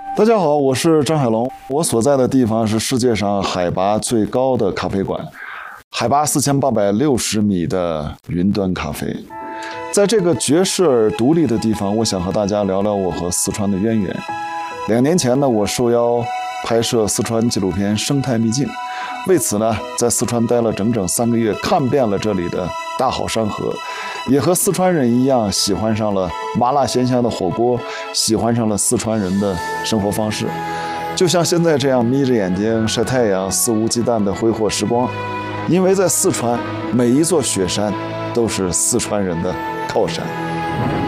大家好，我是张海龙。我所在的地方是世界上海拔最高的咖啡馆，海拔4860米的云端咖啡。在这个绝世而独立的地方，我想和大家聊聊我和四川的渊源。2年前呢，我受邀拍摄四川纪录片《生态秘境》，为此呢，在四川待了整整3个月，看遍了这里的大好山河，也和四川人一样喜欢上了麻辣鲜香的火锅，喜欢上了四川人的生活方式，就像现在这样眯着眼睛晒太阳，肆无忌惮地挥霍时光。因为在四川，每一座雪山都是四川人的靠山。